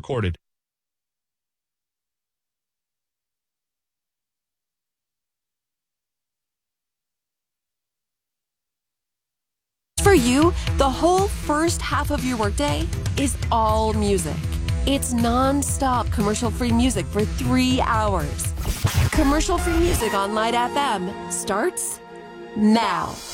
recorded. For you, the whole first half of your workday is all music. It's non-stop commercial-free music for 3 hours. Commercial-free music on Light FM starts now.